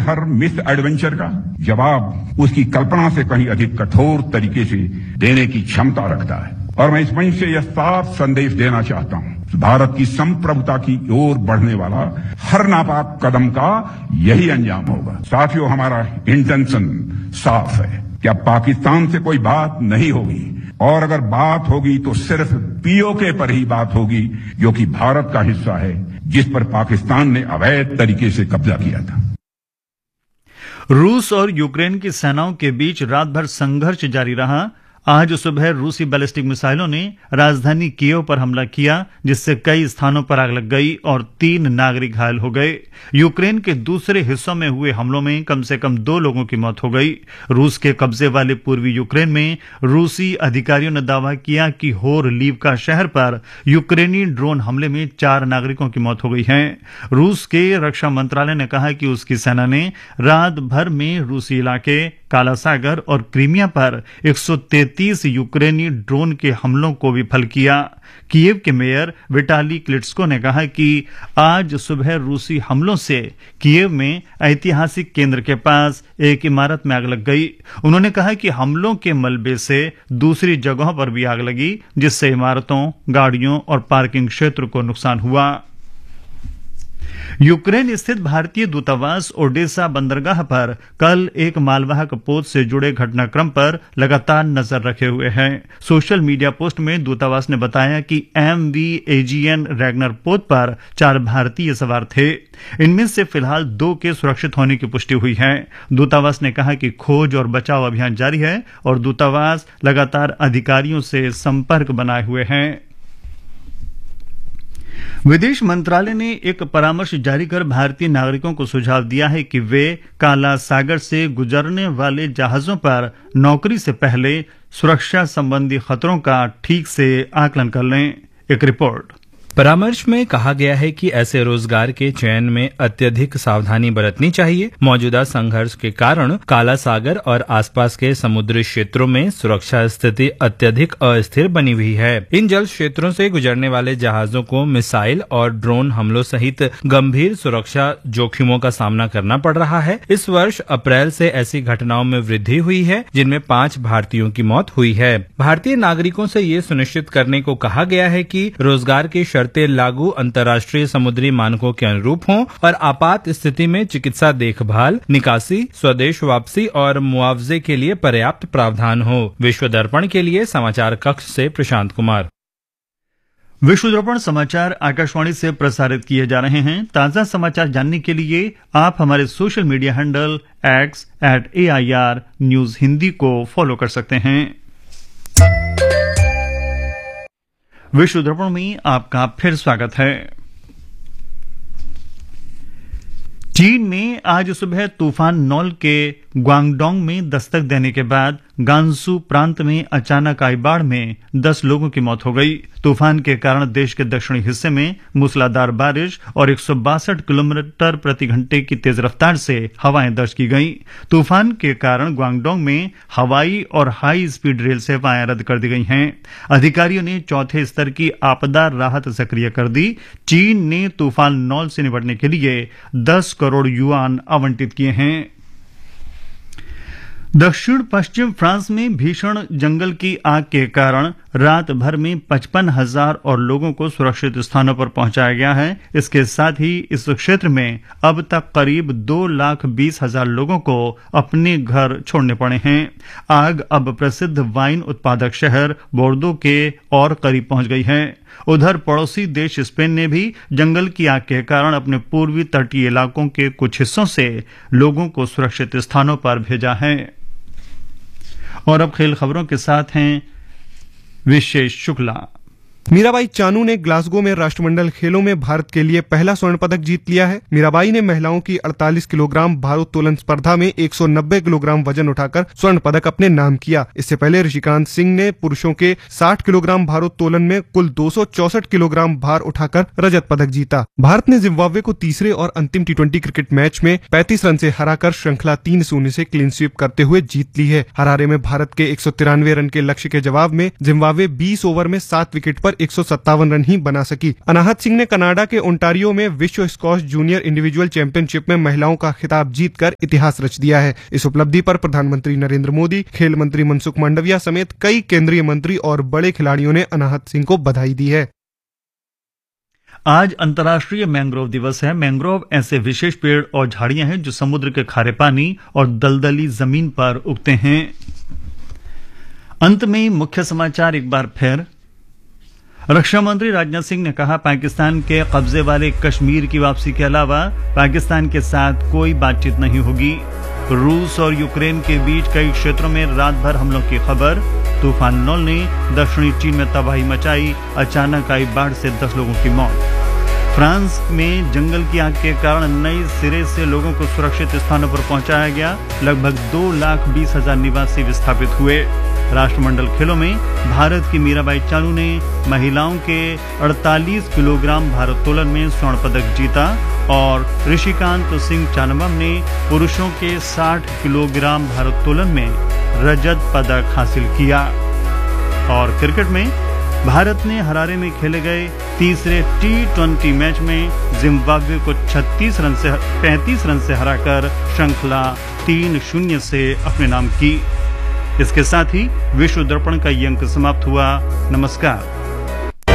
हर miss adventure का जवाब उसकी कल्पना से कहीं अधिक कठोर तरीके से देने की क्षमता रखता है। और मैं इस मंच से यह साफ संदेश देना चाहता हूं, भारत की संप्रभुता की ओर बढ़ने वाला हर नापाक कदम का यही अंजाम होगा। साथियों, हमारा इंटेंशन साफ है कि अब पाकिस्तान से कोई बात नहीं होगी, और अगर बात होगी तो सिर्फ पीओके पर ही बात होगी, जो कि भारत का हिस्सा है, जिस पर पाकिस्तान ने अवैध तरीके से कब्जा किया था। रूस और यूक्रेन की सेनाओं के बीच रात भर संघर्ष जारी रहा। आज सुबह रूसी बैलिस्टिक मिसाइलों ने राजधानी कीव पर हमला किया, जिससे कई स्थानों पर आग लग गई और 3 नागरिक घायल हो गए। यूक्रेन के दूसरे हिस्सों में हुए हमलों में कम से कम 2 लोगों की मौत हो गई। रूस के कब्जे वाले पूर्वी यूक्रेन में रूसी अधिकारियों ने दावा किया कि होरलीवका शहर पर यूक्रेनी ड्रोन हमले में 4 नागरिकों की मौत हो गई है। रूस के रक्षा मंत्रालय ने कहा कि उसकी सेना ने रात भर में रूसी इलाके काला सागर और क्रीमिया पर 133 यूक्रेनी ड्रोन के हमलों को विफल किया। कीव के मेयर विटाली क्लिट्स्को ने कहा कि आज सुबह रूसी हमलों से कीव में ऐतिहासिक केंद्र के पास एक इमारत में आग लग गई। उन्होंने कहा कि हमलों के मलबे से दूसरी जगहों पर भी आग लगी, जिससे इमारतों, गाड़ियों और पार्किंग क्षेत्र को नुकसान हुआ। यूक्रेन स्थित भारतीय दूतावास ओडेसा बंदरगाह पर कल एक मालवाहक पोत से जुड़े घटनाक्रम पर लगातार नजर रखे हुए है। सोशल मीडिया पोस्ट में दूतावास ने बताया कि MV AGN रैगनर पोत पर 4 भारतीय सवार थे। इनमें से फिलहाल 2 के सुरक्षित होने की पुष्टि हुई है। दूतावास ने कहा कि खोज और बचाव अभियान जारी है और दूतावास लगातार अधिकारियों से संपर्क बनाए हुए हैं। विदेश मंत्रालय ने एक परामर्श जारी कर भारतीय नागरिकों को सुझाव दिया है कि वे काला सागर से गुजरने वाले जहाजों पर नौकरी से पहले सुरक्षा संबंधी खतरों का ठीक से आकलन कर लें। एक रिपोर्ट। परामर्श में कहा गया है कि ऐसे रोजगार के चयन में अत्यधिक सावधानी बरतनी चाहिए। मौजूदा संघर्ष के कारण काला सागर और आसपास के समुद्री क्षेत्रों में सुरक्षा स्थिति अत्यधिक अस्थिर बनी हुई है। इन जल क्षेत्रों से गुजरने वाले जहाजों को मिसाइल और ड्रोन हमलों सहित गंभीर सुरक्षा जोखिमों का सामना करना पड़ रहा है। इस वर्ष अप्रैल से ऐसी घटनाओं में वृद्धि हुई है, जिनमें 5 भारतीयों की मौत हुई है। भारतीय नागरिकों से ये सुनिश्चित करने को कहा गया है कि रोजगार के लागू अंतर्राष्ट्रीय समुद्री मानकों के अनुरूप हों और आपात स्थिति में चिकित्सा देखभाल, निकासी, स्वदेश वापसी और मुआवजे के लिए पर्याप्त प्रावधान हो। विश्व दर्पण के लिए समाचार कक्ष से प्रशांत कुमार। विश्व दर्पण समाचार आकाशवाणी से प्रसारित किए जा रहे हैं। ताजा समाचार जानने के लिए आप हमारे social media handle @AIR news Hindi को फॉलो कर सकते हैं। विश्व दर्पण में आपका फिर स्वागत है। चीन में आज सुबह तूफान नॉल के ग्वांगडोंग में दस्तक देने के बाद गांसू प्रांत में अचानक आई बाढ़ में 10 लोगों की मौत हो गई। तूफान के कारण देश के दक्षिणी हिस्से में मूसलाधार बारिश और 162 किलोमीटर प्रति घंटे की तेज रफ्तार से हवाएं दर्ज की गईं। तूफान के कारण ग्वांगडोंग में हवाई और हाई स्पीड रेल सेवाएं रद्द कर दी गई हैं। अधिकारियों ने 4थे स्तर की आपदा राहत सक्रिय कर दी। चीन ने तूफान नॉल से निपटने के लिए 10 करोड़ युआन आवंटित किए हैं। दक्षिण पश्चिम फ्रांस में भीषण जंगल की आग के कारण रात भर में 55,000 और लोगों को सुरक्षित स्थानों पर पहुंचाया गया है। इसके साथ ही इस क्षेत्र में अब तक करीब 2,20,000 लोगों को अपने घर छोड़ने पड़े हैं। आग अब प्रसिद्ध वाइन उत्पादक शहर बोर्दो के और करीब पहुंच गई है। उधर पड़ोसी देश स्पेन ने भी जंगल की आग के कारण अपने पूर्वी तटीय इलाकों के कुछ हिस्सों से लोगों को सुरक्षित स्थानों पर भेजा है। और अब खेल खबरों के साथ हैं विशेष शुक्ला। मीराबाई चानू ने ग्लासगो में राष्ट्रमंडल खेलों में भारत के लिए पहला स्वर्ण पदक जीत लिया है। मीराबाई ने महिलाओं की 48 किलोग्राम भारोत्तोलन स्पर्धा में 190 किलोग्राम वजन उठाकर स्वर्ण पदक अपने नाम किया। इससे पहले ऋषिकांत सिंह ने पुरुषों के 60 किलोग्राम भारोत्तोलन में कुल 264 किलोग्राम भार उठाकर रजत पदक जीता। भारत ने जिम्बाब्वे को तीसरे और अंतिम T20 क्रिकेट मैच में 35 रन से हराकर श्रृंखला 3-0 से क्लीन स्वीप करते हुए जीत ली है। हरारे में भारत के 193 रन के लक्ष्य के जवाब में जिम्बाब्वे 20 ओवर में 7 विकेट पर मात्र 157 रन ही बना सकी। अनाहत सिंह ने कनाडा के ओंटारियो में विश्व स्क्वॉश जूनियर इंडिविजुअल चैंपियनशिप में महिलाओं का खिताब जीतकर इतिहास रच दिया है। इस उपलब्धि पर प्रधानमंत्री नरेंद्र मोदी, खेल मंत्री मनसुख मांडविया समेत कई केंद्रीय मंत्री और बड़े खिलाड़ियों ने अनाहत सिंह को बधाई दी है। आज अंतर्राष्ट्रीय मैंग्रोव दिवस है। मैंग्रोव ऐसे विशेष पेड़ और झाड़ियां हैं जो समुद्र के खारे पानी और दलदली जमीन पर उगते हैं। अंत में मुख्य समाचार एक बार फिर। रक्षा मंत्री राजनाथ सिंह ने कहा, पाकिस्तान के कब्जे वाले कश्मीर की वापसी के अलावा पाकिस्तान के साथ कोई बातचीत नहीं होगी। रूस और यूक्रेन के बीच कई क्षेत्रों में रात भर हमलों की खबर। तूफान नोल ने दक्षिणी चीन में तबाही मचाई, अचानक आई बाढ़ से 10 लोगों की मौत। फ्रांस में जंगल की आग के कारण नए सिरे से लोगों को सुरक्षित स्थानों पर पहुंचाया गया। लगभग 2,20,000 निवासी विस्थापित हुए। राष्ट्रमंडल खेलों में भारत की मीराबाई चानू ने महिलाओं के 48 किलोग्राम भारोत्तोलन में स्वर्ण पदक जीता और ऋषिकांत सिंह चानबम ने पुरुषों के 60 किलोग्राम भारोत्तोलन में रजत पदक हासिल किया। और क्रिकेट में भारत ने हरारे में खेले गए तीसरे T20 मैच में जिम्बाब्वे को 35 रन से हराकर श्रृंखला 3-0 से अपने नाम की। इसके साथ ही विश्व दर्पण का ये अंक समाप्त हुआ। नमस्कार।